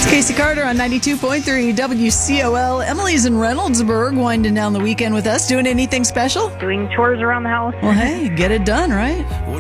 Casey Carter on 92.3 WCOL. Emily's in Reynoldsburg, winding down the weekend with us. Doing anything special? Doing chores around the house. Well, hey, get it done, right?